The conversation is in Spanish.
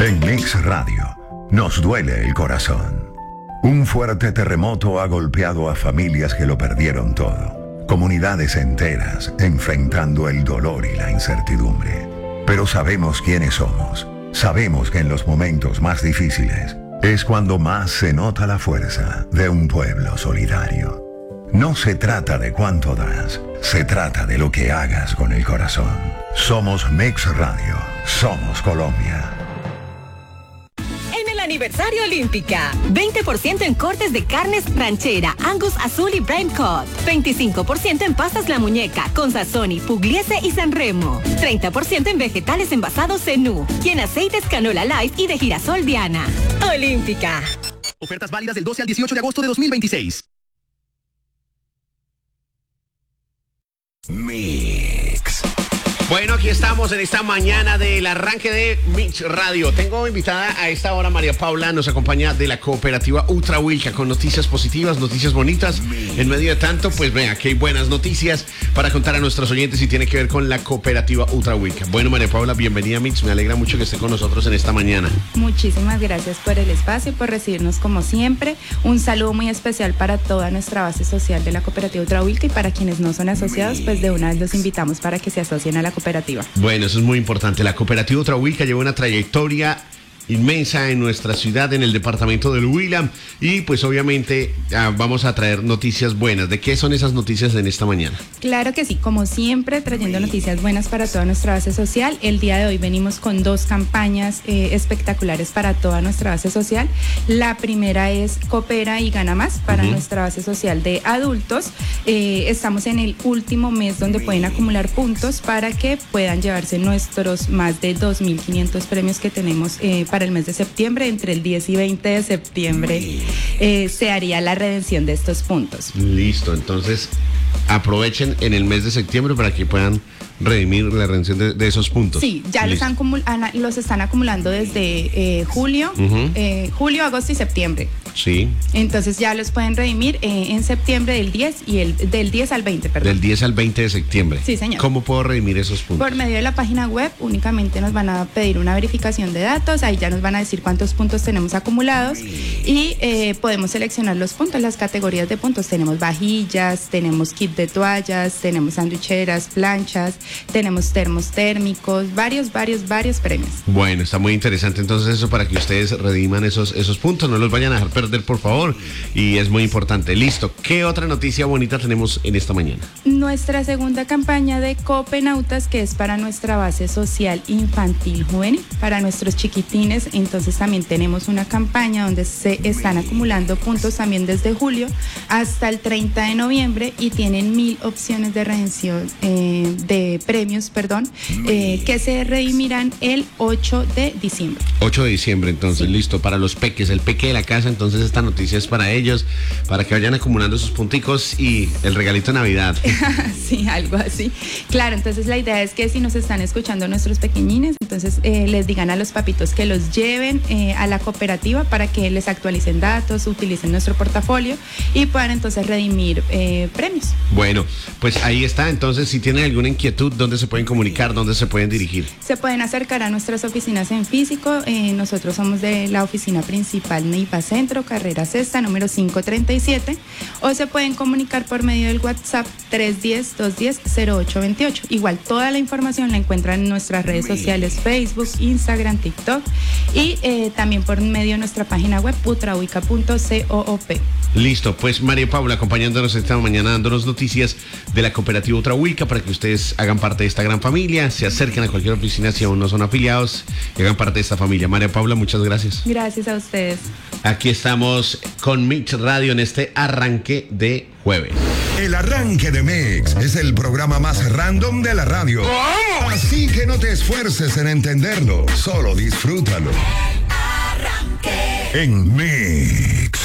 En Mix Radio, nos duele el corazón. Un fuerte terremoto ha golpeado a familias que lo perdieron todo. Comunidades enteras enfrentando el dolor y la incertidumbre. Pero sabemos quiénes somos. Sabemos que en los momentos más difíciles es cuando más se nota la fuerza de un pueblo solidario. No se trata de cuánto das, se trata de lo que hagas con el corazón. Somos Mix Radio, somos Colombia. Aniversario Olímpica. 20% en cortes de carnes ranchera, Angus Azul y Prime Cut. 25% en pastas La Muñeca, con Sazoni, Pugliese y Sanremo. 30% en vegetales envasados Zenú. Y en aceites Canola Light y de girasol Diana. Olímpica. Ofertas válidas del 12 al 18 de agosto de 2026. Mix. Bueno, aquí estamos en esta mañana del arranque de Mix Radio. Tengo invitada a esta hora María Paula, nos acompaña de la cooperativa Utrahuilca con noticias positivas, noticias bonitas. En medio de tanto, pues vea que hay buenas noticias para contar a nuestros oyentes y tiene que ver con la cooperativa Utrahuilca. Bueno, María Paula, bienvenida a Mix. Me alegra mucho que esté con nosotros en esta mañana. Muchísimas gracias por el espacio y por recibirnos como siempre. Un saludo muy especial para toda nuestra base social de la cooperativa Utrahuilca y para quienes no son asociados, pues de una vez los invitamos para que se asocien a la cooperativa. Bueno, eso es muy importante. La cooperativa Utrahuilca lleva una trayectoria inmensa en nuestra ciudad, en el departamento del Huila, y pues obviamente vamos a traer noticias buenas. ¿De qué son esas noticias en esta mañana? Claro que sí, como siempre, trayendo noticias buenas para toda nuestra base social. El día de hoy venimos con dos campañas espectaculares para toda nuestra base social. La primera es Coopera y Gana Más para nuestra base social de adultos. Estamos en el último mes donde pueden acumular puntos para que puedan llevarse nuestros más de 2.500 premios que tenemos para el mes de septiembre. Entre el 10 y 20 de septiembre se haría la redención de estos puntos. Listo, entonces aprovechen en el mes de septiembre para que puedan redimir la redención de esos puntos. Sí, ya los están acumulando desde julio, agosto y septiembre. Sí. Entonces ya los pueden redimir en septiembre del 10 y del 10 al 20, perdón. Del 10 al 20 de septiembre. Sí, señor. ¿Cómo puedo redimir esos puntos? Por medio de la página web, únicamente nos van a pedir una verificación de datos, ahí ya nos van a decir cuántos puntos tenemos acumulados y podemos seleccionar los puntos, las categorías de puntos. Tenemos vajillas, tenemos kit de toallas, tenemos sanducheras, planchas, tenemos termos térmicos, varios premios. Bueno, está muy interesante entonces eso para que ustedes rediman esos puntos, no los vayan a dejar perder, por favor, y es muy importante. Listo, ¿qué otra noticia bonita tenemos en esta mañana? Nuestra segunda campaña de Copenautas, que es para nuestra base social infantil juvenil, para nuestros chiquitines. Entonces también tenemos una campaña donde se están acumulando puntos también desde julio hasta el 30 de noviembre y tienen 1.000 opciones de redención de premios, que se redimirán el 8 de diciembre. 8 de diciembre, entonces, sí. Listo, para los peques, el peque de la casa, entonces esta noticia es para ellos, para que vayan acumulando sus punticos y el regalito de Navidad. Sí, algo así. Claro, entonces la idea es que si nos están escuchando nuestros pequeñines, entonces les digan a los papitos que los lleven a la cooperativa para que les actualicen datos, utilicen nuestro portafolio y puedan entonces redimir premios. Bueno, pues ahí está. Entonces, si tienen alguna inquietud, ¿dónde se pueden comunicar? ¿Dónde se pueden dirigir? Se pueden acercar a nuestras oficinas en físico. Nosotros somos de la oficina principal Neiva Centro, carrera sexta, número 537, o se pueden comunicar por medio del WhatsApp 310-210-0828. Igual toda la información la encuentran en nuestras redes sociales, Facebook, Instagram, TikTok y también por medio de nuestra página web utrahuilca.coop. Listo, pues María Paula acompañándonos esta mañana, dándonos noticias de la cooperativa Utrahuilca para que ustedes hagan parte de esta gran familia, se acerquen a cualquier oficina si aún no son afiliados y hagan parte de esta familia. María Paula, muchas gracias. Gracias a ustedes. Aquí estamos con Mix Radio en este arranque de jueves. El arranque de Mix es el programa más random de la radio. Así que no te esfuerces en entenderlo, solo disfrútalo. En Mix.